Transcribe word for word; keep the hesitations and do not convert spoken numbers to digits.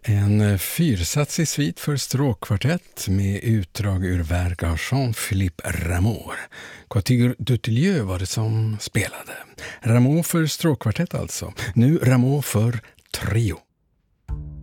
En fyrsatsig svit för stråkkvartett med utdrag ur verk av Jean-Philippe Rameau. Quatuor Dutilleux var det som spelade. Rameau för stråkkvartett alltså. Nu Rameau för trio.